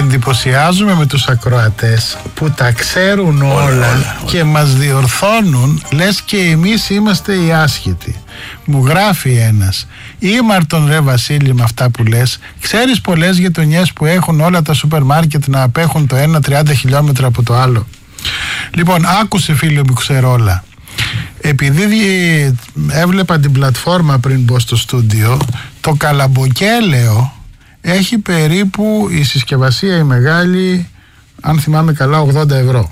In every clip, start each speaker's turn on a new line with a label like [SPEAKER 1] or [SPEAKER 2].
[SPEAKER 1] εντυπωσιάζουμε με τους ακροατές που τα ξέρουν όλα και μας διορθώνουν, λες και εμείς είμαστε οι άσχετοι. Μου γράφει ένας: ήμαρτον ρε Βασίλη με αυτά που λες. Ξέρεις πολλές γειτονιές που έχουν όλα τα σούπερ μάρκετ να απέχουν το ένα 30 χιλιόμετρα από το άλλο? Λοιπόν, άκουσε φίλε μου Ξερόλα. Επειδή έβλεπα την πλατφόρμα πριν μπω στο στούντιο, το Καλαμποκέλαιο έχει περίπου η συσκευασία η μεγάλη, αν θυμάμαι καλά, 80 ευρώ.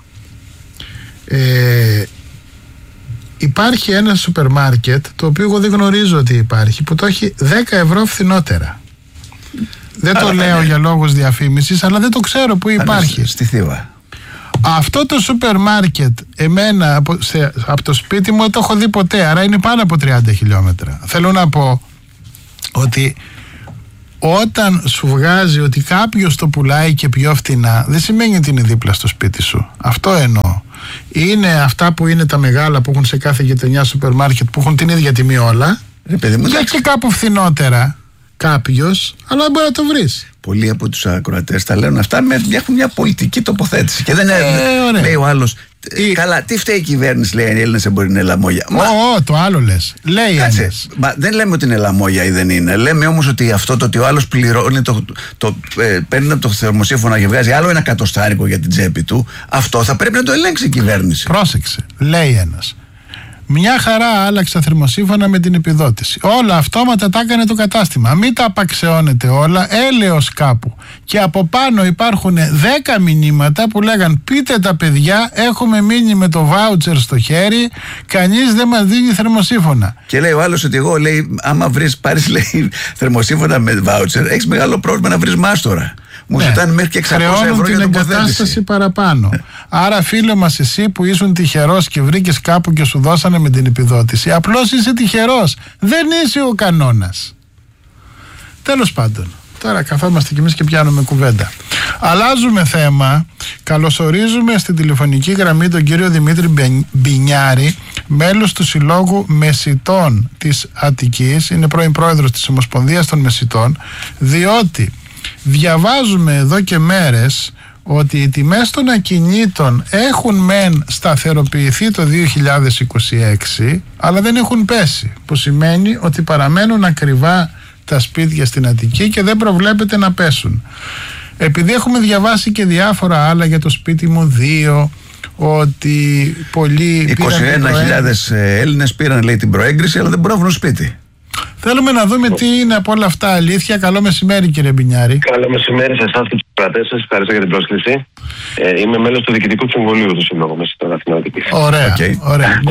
[SPEAKER 1] Υπάρχει ένα σούπερ μάρκετ, το οποίο εγώ δεν γνωρίζω ότι υπάρχει, που το έχει 10 ευρώ φθηνότερα. Δεν το λέω για λόγους διαφήμισης, αλλά δεν το ξέρω που υπάρχει.
[SPEAKER 2] Στη Θήβα.
[SPEAKER 1] Αυτό το σούπερ μάρκετ, εμένα από το σπίτι μου δεν το έχω δει ποτέ, άρα είναι πάνω από 30 χιλιόμετρα. Θέλω να πω ότι όταν σου βγάζει ότι κάποιος το πουλάει και πιο φτηνά, δεν σημαίνει ότι είναι δίπλα στο σπίτι σου. Αυτό εννοώ. Είναι αυτά που είναι τα μεγάλα που έχουν σε κάθε γειτονιά σούπερ μάρκετ, που έχουν την ίδια τιμή όλα. Για και κάπου φθηνότερα κάποιος, αλλά δεν μπορεί να το βρεις.
[SPEAKER 2] Πολλοί από τους ακροατές τα λένε αυτά, έχουν μια πολιτική τοποθέτηση. Και δεν λέει ο άλλος, καλά, τι φταίει η κυβέρνηση, λέει, οι Έλληνες μπορεί να είναι λαμόγια.
[SPEAKER 1] Το άλλο λες. Λέει ένας.
[SPEAKER 2] Δεν λέμε ότι είναι λαμόγια ή δεν είναι. Λέμε όμως ότι αυτό το ότι ο άλλος πληρώνει, παίρνει από το θερμοσύφωνα και βγάζει άλλο ένα κατοστάρικο για την τσέπη του, αυτό θα πρέπει να το ελέγξει η κυβέρνηση.
[SPEAKER 1] Πρόσεξε, λέει ένας. Μια χαρά άλλαξα θερμοσύφωνα με την επιδότηση. Όλα αυτόματα τα έκανε το κατάστημα. Μην τα απαξεώνετε όλα, έλεος κάπου. Και από πάνω υπάρχουν 10 μηνύματα που λέγαν: πείτε τα παιδιά, έχουμε μείνει με το βάουτσερ στο χέρι, κανείς δεν μας δίνει θερμοσύφωνα. Και
[SPEAKER 2] λέει ο άλλος ότι εγώ, λέει, άμα πάρεις, λέει, θερμοσύφωνα με βάουτσερ, έχεις μεγάλο πρόβλημα να βρεις μάστορα. Μου ζητάνε μέχρι και 600 ευρώ για την
[SPEAKER 1] εγκατάσταση παραπάνω. Άρα, φίλε μας, εσύ που ήσουν τυχερός και βρήκες κάπου και σου δώσανε με την επιδότηση, απλώς είσαι τυχερός. Δεν είσαι ο κανόνας. Τέλος πάντων, τώρα καθόμαστε κι εμείς και πιάνουμε κουβέντα. Αλλάζουμε θέμα. Καλωσορίζουμε στην τηλεφωνική γραμμή τον κύριο Δημήτρη Μπινιάρη, μέλος του Συλλόγου Μεσιτών της Αττικής. Είναι πρώην πρόεδρος της Ομοσπονδίας των Μεσιτών, διότι διαβάζουμε εδώ και μέρες ότι οι τιμές των ακινήτων έχουν μεν σταθεροποιηθεί το 2026, αλλά δεν έχουν πέσει, που σημαίνει ότι παραμένουν ακριβά τα σπίτια στην Αττική και δεν προβλέπεται να πέσουν. Επειδή έχουμε διαβάσει και διάφορα άλλα για το σπίτι μου 2, ότι πολλοί
[SPEAKER 2] 21.000 Έλληνες πήραν, λέει, την προέγκριση, αλλά δεν μπορούν να βρουν σπίτι.
[SPEAKER 1] Θέλουμε να δούμε τι είναι από όλα αυτά αλήθεια. Καλό μεσημέρι, κύριε Μπινιάρη.
[SPEAKER 3] Καλό μεσημέρι σε εσάς και τους κρατές σας. Ευχαριστώ για την πρόσκληση. Είμαι μέλος του Διοικητικού Συμβουλίου του Συλλόγου Μεσιτών Αθηνών Αττικής.
[SPEAKER 1] Ωραία, ωραία.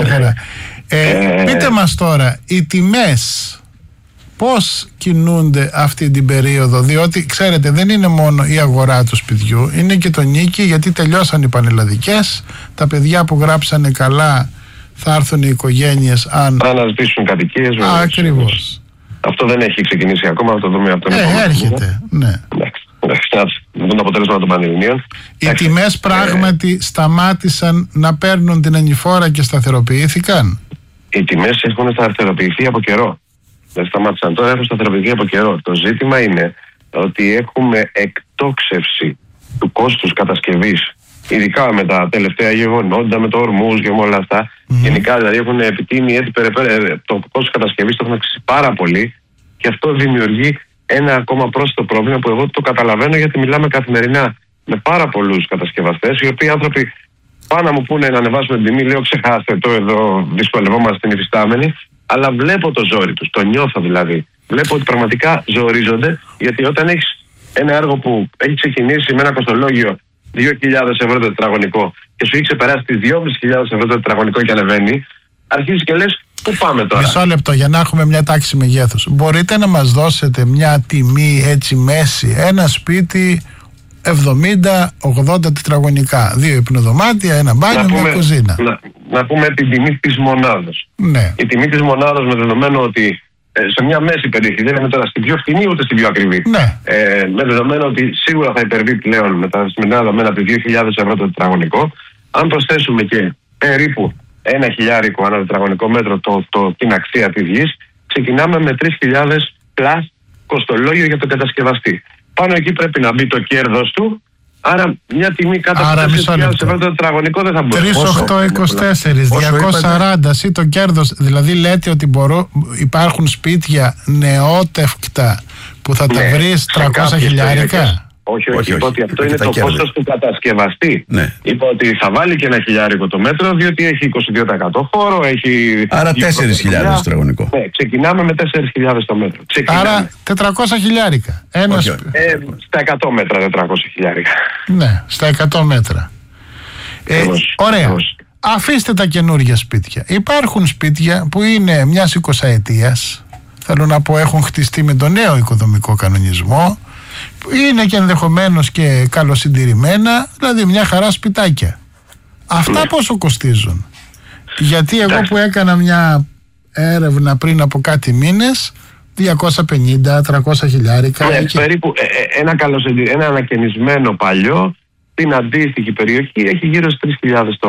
[SPEAKER 1] Πείτε μας τώρα, οι τιμές πώς κινούνται αυτή την περίοδο? Διότι, ξέρετε, δεν είναι μόνο η αγορά του σπιτιού, είναι και το νίκη, γιατί τελειώσαν οι πανελλαδικές. Τα παιδιά που γράψανε καλά θα έρθουν οι οικογένειες αν
[SPEAKER 3] αναζητήσουν κατοικίες.
[SPEAKER 1] Ακριβώς.
[SPEAKER 3] Αυτό δεν έχει ξεκινήσει ακόμα, θα το δούμε από τον επόμενο.
[SPEAKER 1] Έρχεται, ναι.
[SPEAKER 3] Εντάξει, δούμε το αποτέλεσμα των πανελληνίων.
[SPEAKER 1] Οι τιμές πράγματι σταμάτησαν να παίρνουν την ανηφόρα και σταθεροποιήθηκαν.
[SPEAKER 3] Οι τιμές έχουν σταθεροποιηθεί από καιρό. Δεν σταμάτησαν τώρα, έχουν σταθεροποιηθεί από καιρό. Το ζήτημα είναι ότι έχουμε εκτόξευση του κόστους κατασκευής, ειδικά με τα τελευταία γεγονότα, με το Ορμούζ και με όλα αυτά. Γενικά δηλαδή έχουν επιτείνει έτσι το κόστος κατασκευής, το έχουν αυξήσει πάρα πολύ, και αυτό δημιουργεί ένα ακόμα πρόσθετο πρόβλημα που εγώ το καταλαβαίνω, γιατί μιλάμε καθημερινά με πάρα πολλούς κατασκευαστές, οι οποίοι άνθρωποι πάνε να μου πούνε να ανεβάσουμε την τιμή. Λέω, ξεχάστε το, εδώ δυσκολευόμαστε στην υφιστάμενη, αλλά βλέπω το ζόρι τους, το νιώθω δηλαδή. Βλέπω ότι πραγματικά ζορίζονται, γιατί όταν έχεις ένα έργο που έχει ξεκινήσει με ένα κοστολόγιο 2.000 ευρώ το τετραγωνικό και σου έχει ξεπεράσει τις 2.500 ευρώ το τετραγωνικό και ανεβαίνει, αρχίζεις και λες, πού πάμε τώρα?
[SPEAKER 1] Μισό λεπτό για να έχουμε μια τάξη μεγέθους. Μπορείτε να μας δώσετε μια τιμή έτσι μέση? Ένα σπίτι 70-80 τετραγωνικά, 2 υπνοδωμάτια, ένα μπάνιο, μια κουζίνα.
[SPEAKER 3] Να πούμε την τιμή της μονάδας.
[SPEAKER 1] Ναι. Η
[SPEAKER 3] τιμή της μονάδας, με δεδομένο ότι σε μια μέση περιοχή, δεν είναι τώρα στην πιο φθηνή ούτε στην πιο ακριβή.
[SPEAKER 1] Ναι.
[SPEAKER 3] Με δεδομένο ότι σίγουρα θα υπερβεί πλέον με τα σημερινά δεδομένα από 2.000 ευρώ το τετραγωνικό. Αν προσθέσουμε και περίπου 1.000 ανά τετραγωνικό μέτρο την αξία της γης, ξεκινάμε με 3.000 πλάς κοστολόγιο για τον κατασκευαστή. Πάνω εκεί πρέπει να μπει το κέρδος του. Άρα μια τιμή κάτω από 4.000 ευρώ το τετραγωνικό δεν θα μπορεί.
[SPEAKER 1] 3.824, 240 ή το κέρδος. Δηλαδή λέτε ότι υπάρχουν σπίτια νεότευκτα που θα τα βρεις 300 χιλιάρικα.
[SPEAKER 3] Όχι. Είπα ότι αυτό είναι το κόστος του κατασκευαστή.
[SPEAKER 2] Ναι.
[SPEAKER 3] Είπα ότι θα βάλει και 1 χιλιάρικο το μέτρο, διότι έχει 22% χώρο, έχει.
[SPEAKER 2] Άρα 4.000 τετραγωνικό.
[SPEAKER 3] Ναι, ξεκινάμε με 4.000 το μέτρο.
[SPEAKER 1] Άρα 400 χιλιάρικα.
[SPEAKER 3] Στα 100 μέτρα 400 χιλιάρικα.
[SPEAKER 1] Ναι, στα 100 μέτρα. Ωραία. Αφήστε τα καινούργια σπίτια. Υπάρχουν σπίτια που είναι μιας 20ετίας. Θέλω να πω, έχουν χτιστεί με τον νέο οικοδομικό κανονισμό. Είναι και ενδεχομένως και καλοσυντηρημένα, δηλαδή μια χαρά σπιτάκια. Αυτά πόσο κοστίζουν? Γιατί εγώ που έκανα μια έρευνα πριν από κάτι μήνες, 250-300 χιλιάρικα.
[SPEAKER 3] Ναι, περίπου ένα ανακαινισμένο παλιό, στην αντίστοιχη περιοχή έχει γύρω στις 3.000 το